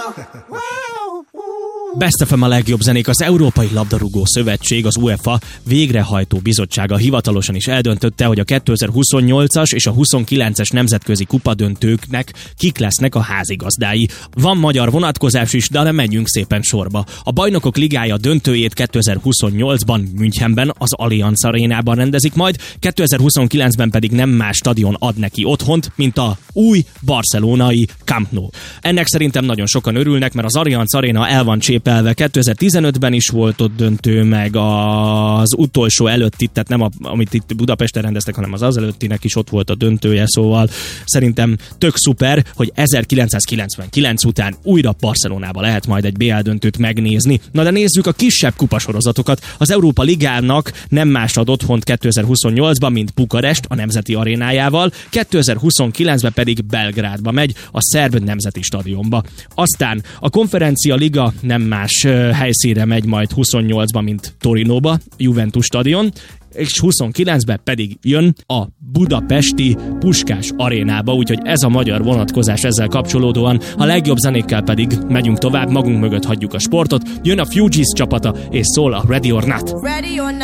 Best FM a legjobb zenék. Az Európai Labdarúgó Szövetség, az UEFA végrehajtó bizottsága hivatalosan is eldöntötte, hogy a 2028-as és a 29-es nemzetközi kupadöntőknek kik lesznek a házigazdái. Van magyar vonatkozás is, de nem menjünk szépen sorba. A Bajnokok Ligája döntőjét 2028-ban Münchenben, az Allianz Arénában rendezik majd, 2029-ben pedig nem más stadion ad neki otthont, mint a új barcelonai Camp Nou. Ennek szerintem nagyon sokan örülnek, mert az Allianz Aréna el van csépelve. 2015-ben is volt ott döntő, meg az utolsó előtti, tehát nem amit itt Budapesten rendeztek, hanem az előttinek is ott volt a döntője, szóval szerintem tök szuper, hogy 1999 után újra Barcelonába lehet majd egy BL döntőt megnézni. Na de nézzük a kisebb kupasorozatokat. Az Európa Ligának nem más ad otthont 2028-ban, mint Bukarest a Nemzeti Arénájával, 2029-ben pedig Belgrádba megy, a szerb nemzeti stadionba. Aztán a Konferencia Liga nem más helyszínre megy majd 28-ban, mint Torinóba, Juventus stadion, és 29-ben pedig jön a budapesti Puskás Arénába, úgyhogy ez a magyar vonatkozás ezzel kapcsolódóan. A legjobb zenékkel pedig megyünk tovább, magunk mögött hagyjuk a sportot, jön a Fugees csapata, és szól a Ready or Not.